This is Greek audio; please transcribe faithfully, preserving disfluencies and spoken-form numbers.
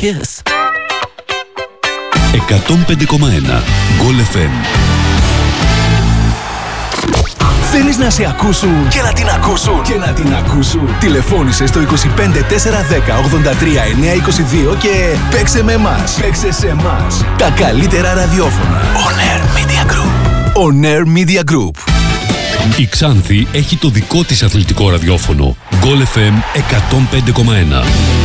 kiss. εκατόν πέντε κόμμα ένα Goal εφ εμ. Θέλεις να σε ακούσουν και να την ακούσουν και να την ακούσουν. Τηλεφώνησε στο είκοσι πέντε τετρακόσια δέκα ογδόντα τρία εννιακόσια είκοσι δύο και παίξε με εμάς. Παίξε σε εμάς. Τα καλύτερα ραδιόφωνα. On Air Media Group. On Air Media Group. Η Ξάνθη έχει το δικό της αθλητικό ραδιόφωνο. Goal εφ εμ εκατόν πέντε κόμμα ένα.